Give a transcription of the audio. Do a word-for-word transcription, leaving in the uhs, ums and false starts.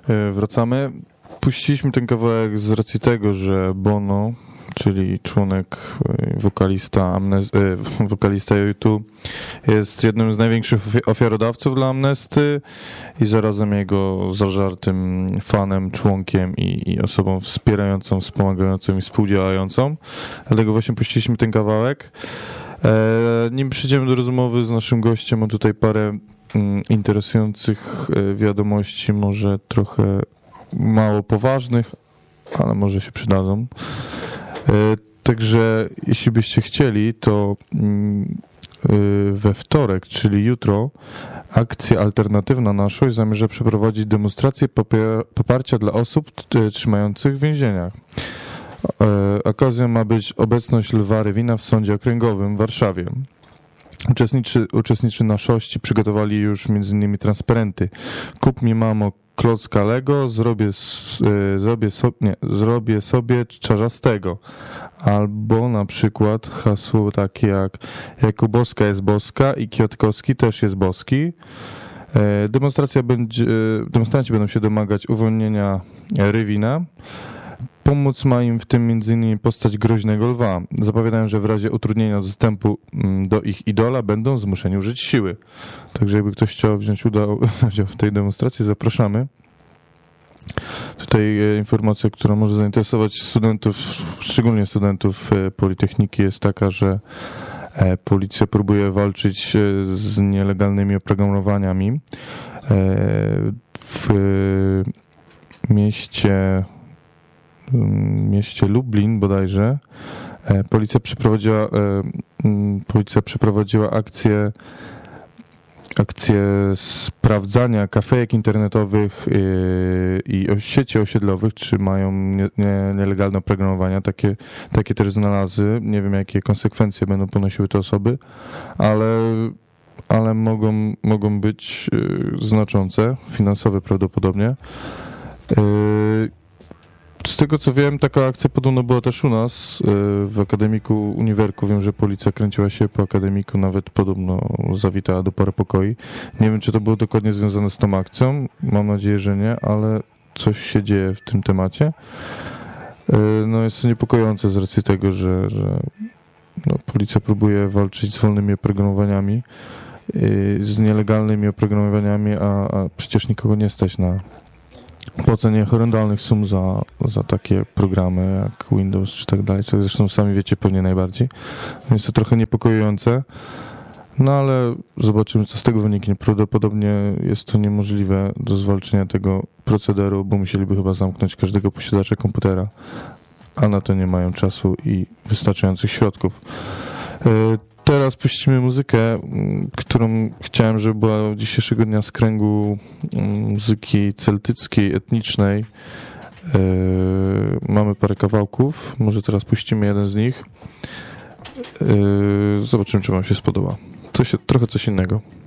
E, Wracamy. Puściliśmy ten kawałek z racji tego, że Bono, czyli członek, e, wokalista, Amnes- e, wokalista U dwa, jest jednym z największych ofi- ofiarodawców dla Amnesty i zarazem jego zażartym fanem, członkiem i, i osobą wspierającą, wspomagającą i współdziałającą. Dlatego właśnie puściliśmy ten kawałek. E, nim przejdziemy do rozmowy z naszym gościem, mam tutaj parę mm, interesujących e, wiadomości, może trochę mało poważnych, ale może się przydadzą. E, także jeśli byście chcieli, to mm, e, we wtorek, czyli jutro, akcja alternatywna Naszość zamierza przeprowadzić demonstrację popier- poparcia dla osób t- trzymających w więzieniach. E, okazją ma być obecność Lwa Rywina w Sądzie Okręgowym w Warszawie. Uczestniczy, uczestniczy Naszości przygotowali już między innymi transparenty. Kup mi mamo klocka Lego, zrobię, s- e, zrobię, so, nie, zrobię sobie czarzastego. Albo na przykład hasło takie jak Jakubowska jest boska i Kwiatkowski też jest boski. E, Demonstracja będzie, demonstranci będą się domagać uwolnienia Rywina. Pomóc ma im w tym między innymi postać groźnego lwa. Zapowiadają, że w razie utrudnienia dostępu mm, do ich idola będą zmuszeni użyć siły. Także jakby ktoś chciał wziąć udział w tej demonstracji, zapraszamy. Tutaj e, informacja, która może zainteresować studentów, szczególnie studentów e, Politechniki, jest taka, że e, policja próbuje walczyć e, z nielegalnymi oprogramowaniami. E, w e, mieście mieście Lublin bodajże policja przeprowadziła policja przeprowadziła akcję akcję sprawdzania kafejek internetowych i sieci osiedlowych, czy mają nie, nie, nielegalne oprogramowania. Takie, takie też znalazły. Nie wiem, jakie konsekwencje będą ponosiły te osoby, ale, ale mogą, mogą być znaczące, finansowe prawdopodobnie. Z tego co wiem, taka akcja podobno była też u nas w Akademiku Uniwerku. Wiem, że policja kręciła się po Akademiku, nawet podobno zawitała do parę pokoi. Nie wiem, czy to było dokładnie związane z tą akcją. Mam nadzieję, że nie, ale coś się dzieje w tym temacie. No jest to niepokojące z racji tego, że, że no, policja próbuje walczyć z wolnymi oprogramowaniami, z nielegalnymi oprogramowaniami, a, a przecież nikogo nie stać na płacenie horrendalnych sum za, za takie programy jak Windows czy tak dalej, co zresztą sami wiecie pewnie najbardziej. Jest to trochę niepokojące, no ale zobaczymy, co z tego wyniknie. Prawdopodobnie jest to niemożliwe do zwalczenia tego procederu, bo musieliby chyba zamknąć każdego posiadacza komputera, a na to nie mają czasu i wystarczających środków. Teraz puścimy muzykę, którą chciałem, żeby była dzisiejszego dnia z kręgu muzyki celtyckiej, etnicznej. Mamy parę kawałków, może teraz puścimy jeden z nich. Zobaczymy, czy wam się spodoba. Coś, trochę coś innego.